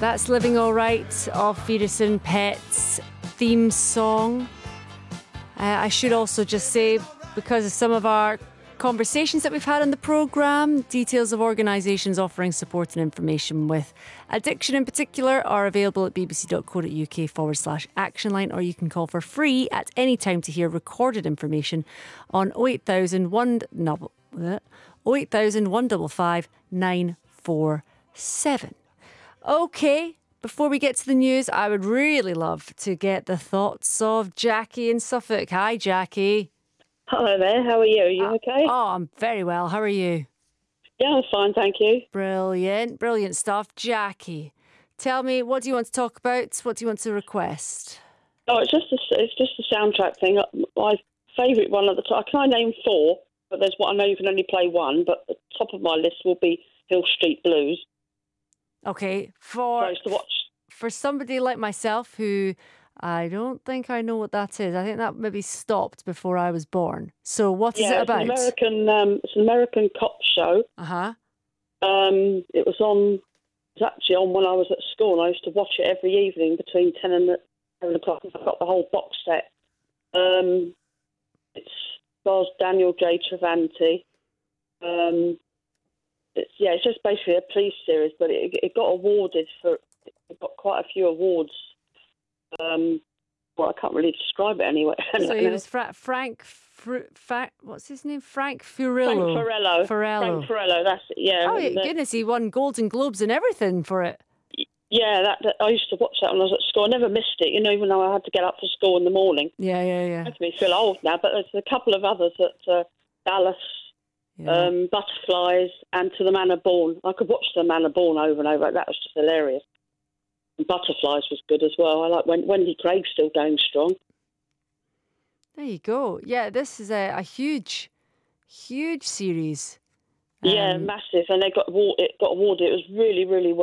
That's Living All Right of Fearless Pet's theme song. I should also just say, because of some of our conversations that we've had on the programme, details of organisations offering support and information with addiction in particular are available at bbc.co.uk/action line, or you can call for free at any time to hear recorded information on 08000 155 947. OK, before we get to the news, I would really love to get the thoughts of Jackie in Suffolk. Hi, Jackie. Hello there, how are you? Are you okay? Oh, I'm very well. How are you? Yeah, I'm fine, thank you. Brilliant stuff. Jackie, tell me, what do you want to talk about? What do you want to request? Oh, it's just a soundtrack thing. My favourite one at the top, can I name four? But there's one, I know you can only play one, but the top of my list will be Hill Street Blues. Okay, I used to watch. For somebody like myself who I don't think I know what that is. I think that maybe stopped before I was born. So what is it about? It's an American cop show. Uh-huh. It was actually on when I was at school, and I used to watch it every evening between 10 and 11 o'clock. I've got the whole box set. It stars Daniel J. Travanti. It's just basically a police series, but it got awarded it got quite a few awards. I can't really describe it anyway. So it was Frank, what's his name? Frank Furello. Frank Furello, that's it, yeah. Oh, goodness, he won Golden Globes and everything for it. Yeah, that I used to watch that when I was at school. I never missed it, even though I had to get up for school in the morning. Yeah. It makes me feel old now, but there's a couple of others that Dallas, Butterflies, and To the Manor Born. I could watch The Manor Born over and over. That was just hilarious. And Butterflies was good as well. I like Wendy Craig's still going strong. There you go. Yeah, this is a huge series. Yeah, massive. And it got awarded. It was really, really well.